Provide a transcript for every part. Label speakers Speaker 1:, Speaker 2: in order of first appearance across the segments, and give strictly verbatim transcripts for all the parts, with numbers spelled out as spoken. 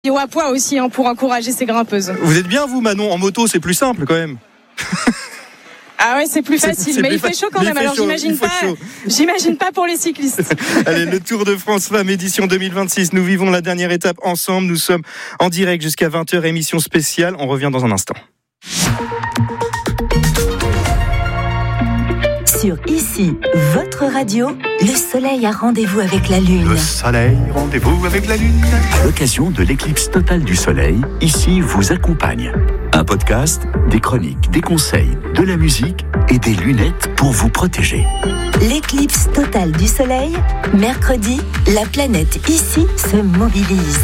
Speaker 1: au à poids aussi hein, pour encourager ces grimpeuses.
Speaker 2: Vous êtes bien vous Manon, en moto c'est plus simple quand même.
Speaker 1: Ah ouais, c'est plus facile,
Speaker 2: c'est, c'est
Speaker 1: mais
Speaker 2: plus
Speaker 1: il fait
Speaker 2: fa-
Speaker 1: chaud quand
Speaker 2: il
Speaker 1: même,
Speaker 2: fait
Speaker 1: alors
Speaker 2: chaud,
Speaker 1: j'imagine pas, j'imagine pas pour les cyclistes.
Speaker 2: Allez, le Tour de France Femmes édition deux mille vingt-six, nous vivons la dernière étape ensemble, nous sommes en direct jusqu'à vingt heures, émission spéciale, on revient dans un instant.
Speaker 3: Sur Ici, votre radio, le soleil a rendez-vous avec la lune.
Speaker 4: Le soleil, rendez-vous avec la lune. À l'occasion de l'éclipse totale du soleil, Ici vous accompagne. Un podcast, des chroniques, des conseils, de la musique et des lunettes pour vous protéger.
Speaker 3: L'éclipse totale du soleil, mercredi, la planète Ici se mobilise.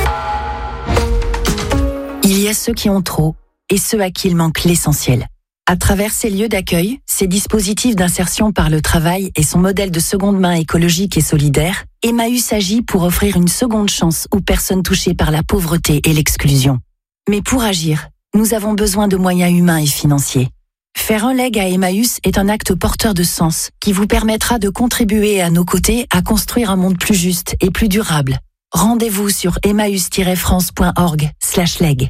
Speaker 5: Il y a ceux qui ont trop et ceux à qui il manque l'essentiel. À travers ces lieux d'accueil, ces dispositifs d'insertion par le travail et son modèle de seconde main écologique et solidaire, Emmaüs agit pour offrir une seconde chance aux personnes touchées par la pauvreté et l'exclusion. Mais pour agir, nous avons besoin de moyens humains et financiers. Faire un leg à Emmaüs est un acte porteur de sens qui vous permettra de contribuer à nos côtés à construire un monde plus juste et plus durable. Rendez-vous sur emmaüs tiret france point org slash leg.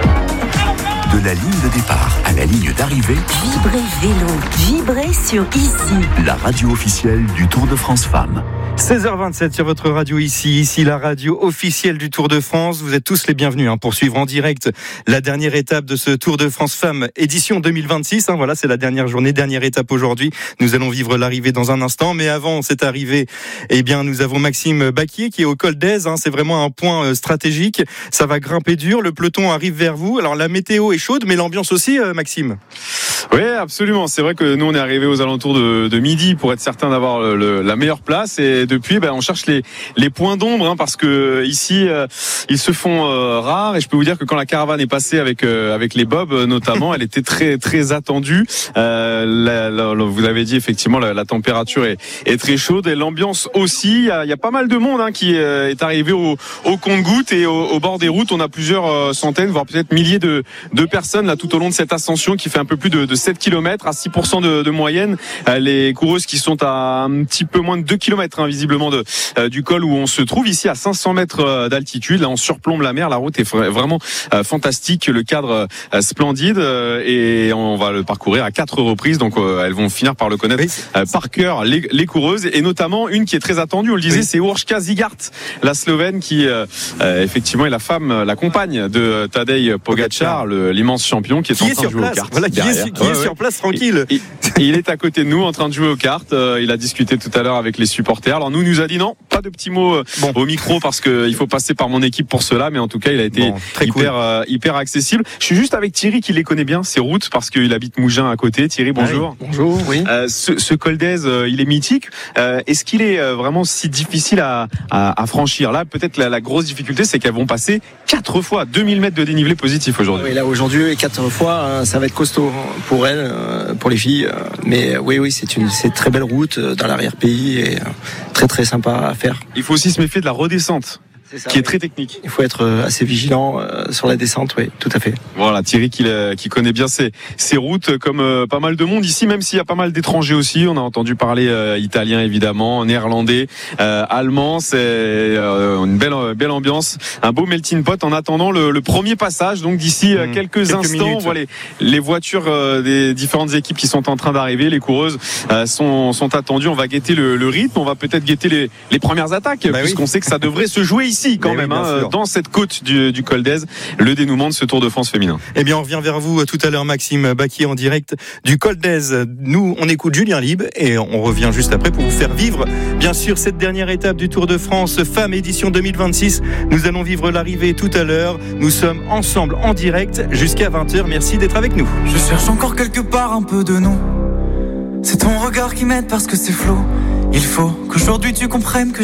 Speaker 4: De la ligne de départ à la ligne d'arrivée,
Speaker 3: Vibrez vélo, vibrez sur Ici.
Speaker 4: la radio officielle du Tour de France Femmes.
Speaker 2: seize heures vingt-sept sur votre radio ici, ici la radio officielle du Tour de France. Vous êtes tous les bienvenus hein, pour suivre en direct la dernière étape de ce Tour de France Femmes édition deux mille vingt-six. Hein, voilà, c'est la dernière journée, dernière étape aujourd'hui. Nous allons vivre l'arrivée dans un instant, mais avant cette arrivée, eh bien nous avons Maxime Baquier qui est au col d'Aise. Hein, c'est vraiment un point stratégique. Ça va grimper dur. Le peloton arrive vers vous. Alors la météo est chaude, mais l'ambiance aussi, euh, Maxime.
Speaker 6: Oui, absolument. C'est vrai que nous on est arrivé aux alentours de, de midi pour être certain d'avoir le, le, la meilleure place et depuis, ben, on cherche les, les points d'ombre hein, parce que ici, euh, ils se font euh, rares. Et je peux vous dire que quand la caravane est passée avec euh, avec les bobs notamment, elle était très très attendue. Euh, la, la, vous l'avez dit effectivement, la, la température est, est très chaude et l'ambiance aussi. Il y a, il y a pas mal de monde hein, qui euh, est arrivé au, au compte-gouttes et au, au bord des routes. On a plusieurs euh, centaines, voire peut-être milliers de, de personnes là tout au long de cette ascension qui fait un peu plus de, de sept kilomètres à six pour cent de, de moyenne. Euh, les coureuses qui sont à un petit peu moins de deux kilomètres hein, visiblement de, euh, du col où on se trouve ici à cinq cents mètres euh, d'altitude. Là on surplombe la mer, la route est vraiment euh, fantastique, le cadre euh, splendide euh, et on va le parcourir à quatre reprises donc euh, elles vont finir par le connaître euh, par cœur les, les coureuses et notamment une qui est très attendue, on le disait, oui. C'est Urška Zigart, la Slovène qui euh, euh, effectivement est la femme, la compagne de Tadej Pogačar, le, l'immense champion qui est qui en train de jouer
Speaker 2: place.
Speaker 6: aux cartes.
Speaker 2: Voilà, qui
Speaker 6: derrière.
Speaker 2: est, qui ouais, est ouais. sur place tranquille.
Speaker 6: Et, et, et il est à côté de nous en train de jouer aux cartes. Euh, il a discuté tout à l'heure avec les supporters. Alors nous, il nous a dit non, pas de petits mots bon. au micro parce que il faut passer par mon équipe pour cela. Mais en tout cas, il a été bon, hyper cool. euh, hyper accessible. Je suis juste avec Thierry qui les connaît bien, ses routes parce qu'il habite Mougins à côté. Thierry, bonjour.
Speaker 2: Oui. Bonjour. Oui.
Speaker 6: Euh, ce, ce col d'Aise, euh, il est mythique. Euh, est-ce qu'il est euh, vraiment si difficile à, à, à franchir? Là, peut-être la, la grosse difficulté, c'est qu'elles vont passer quatre fois deux mille mètres de dénivelé positif aujourd'hui.
Speaker 7: Oui, là aujourd'hui, quatre fois, ça va être costaud pour elles, pour les filles. Mais oui, oui, c'est une, c'est une très belle route dans l'arrière-pays et très très sympa à faire.
Speaker 6: Il faut aussi se méfier de la redescente.
Speaker 7: C'est ça,
Speaker 6: qui est
Speaker 7: oui.
Speaker 6: très technique.
Speaker 7: Il faut être assez vigilant euh, sur la descente, oui, tout à fait.
Speaker 6: Voilà, Thierry qui, qui connaît bien ces, ces routes, comme euh, pas mal de monde ici, même s'il y a pas mal d'étrangers aussi. On a entendu parler euh, italien évidemment, néerlandais, euh, allemand. C'est euh, une belle, belle ambiance, un beau melting pot. En attendant le, le premier passage, donc d'ici mmh, quelques, quelques instants, minutes. On voit les, les voitures euh, des différentes équipes qui sont en train d'arriver. Les coureuses euh, sont, sont attendues. On va guetter le, le rythme, on va peut-être guetter les, les premières attaques, bah puisqu'on oui. sait que ça devrait se jouer ici. Ici quand Mais même oui, hein, dans cette côte du, du col d'Aise, le dénouement de ce Tour de France féminin.
Speaker 2: Eh bien on revient vers vous tout à l'heure, Maxime Baquier en direct du col d'Aise. Nous on écoute Julien Lieb et on revient juste après pour vous faire vivre bien sûr cette dernière étape du Tour de France Femmes édition deux mille vingt-six. Nous allons vivre l'arrivée tout à l'heure. Nous sommes ensemble en direct jusqu'à vingt heures. Merci d'être avec nous.
Speaker 8: Je cherche encore quelque part un peu de nous. C'est ton regard qui m'aide parce que c'est flou. Il faut qu'aujourd'hui tu comprennes que